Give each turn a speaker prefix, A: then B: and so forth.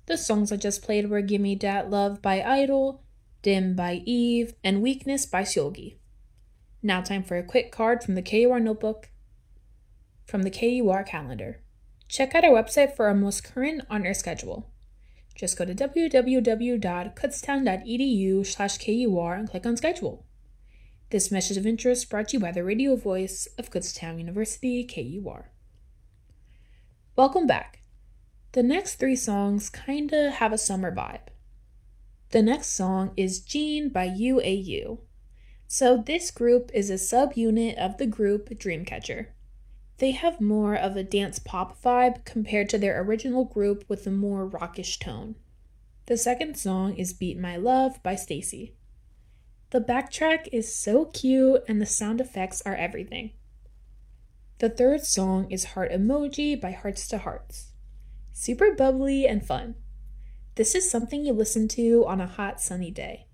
A: The songs I just played were Gimme Dat Love by Idol, Dim by Eve, and Weakness by Seulgi. Now time for a quick card from the KUR notebook from the KUR calendar. Check out our website for our most current on-air schedule. Just go to www.kutztown.edu/KUR and click on schedule. This message of interest brought to you by the radio voice of Kutztown University, KUR. Welcome back. The next 3 songs kinda have a summer vibe. The next song is Jean by UAU. So this group is a subunit of the group Dreamcatcher. They have more of a dance pop vibe compared to their original group with a more rockish tone. The second song is Beat My Love by Stacy. The backtrack is so cute and the sound effects are everything. The third song is Heart Emoji by Hearts to Hearts. Super bubbly and fun. This is something you listen to on a hot sunny day.